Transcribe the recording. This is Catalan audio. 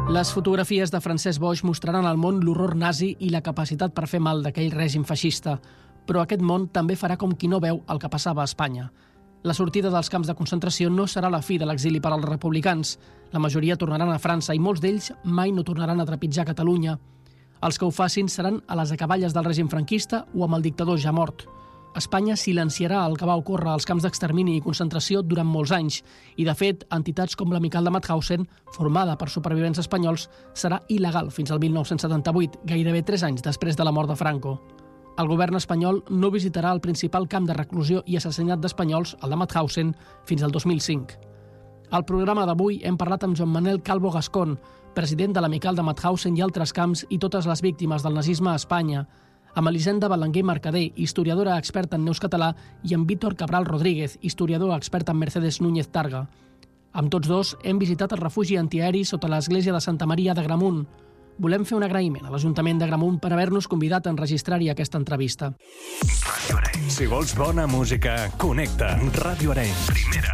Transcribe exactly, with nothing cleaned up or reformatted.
Les fotografies de Francesc Boix mostraran al món l'horror nazi i la capacitat per fer mal d'aquell règim feixista. Però aquest món també farà com qui no veu el que passava a Espanya. La sortida dels camps de concentració no serà la fi de l'exili per als republicans. La majoria tornaran a França i molts d'ells mai no tornaran a trepitjar Catalunya. Els que ho facin seran a les acaballes del règim franquista o amb el dictador ja mort. Espanya silenciarà el que va ocórrer als camps d'extermini i concentració durant molts anys i, de fet, entitats com l'Amical de Mauthausen, formada per supervivents espanyols, serà il·legal fins al mil nou-cents setanta-vuit, gairebé tres anys després de la mort de Franco. El govern espanyol no visitarà el principal camp de reclusió i assassinat d'espanyols, el de Mauthausen, fins al dos mil cinc. Al programa d'avui hem parlat amb Joan Manel Calvo Gascón, president de l'Amical de Mauthausen i altres camps i totes les víctimes del nazisme a Espanya, amb Elisenda Balanguer Mercader, historiadora experta en neus català, i amb Víctor Cabral Rodríguez, historiador expert en Mercedes Núñez Targa. Amb tots dos hem visitat el refugi antiaeri sota l'església de Santa Maria d'Agramunt. Volem fer un agraïment a l'Ajuntament d'Agramunt per haver-nos convidat a enregistrar-hi aquesta entrevista. Ràdio Arenys. Si vols bona música, connecta. Ràdio Arenys. Primera.